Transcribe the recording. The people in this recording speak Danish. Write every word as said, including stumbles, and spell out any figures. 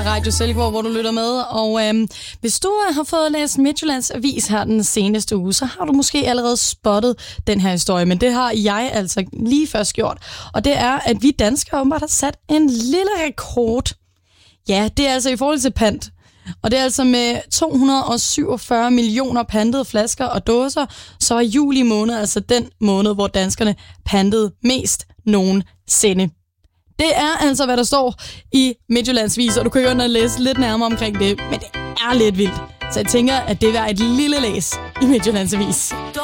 Radio Silkeborg, hvor du lytter med. Og øhm, hvis du har fået læst Midtjyllands Avis her den seneste uge, så har du måske allerede spottet den her historie. Men det har jeg altså lige først gjort. Og det er, at vi danskere åbenbart har sat en lille rekord. Ja, det er altså i forhold til pant. Og det er altså med to hundrede og syvogfyrre millioner pantede flasker og dåser, så er juli måned altså den måned, hvor danskerne pantede mest nogensinde. Det er altså, hvad der står i Midtjyllands Avis, og du kan jo og læse lidt nærmere omkring det, men det er lidt vildt. Så jeg tænker, at det er et lille læs i Midtjyllands Avis.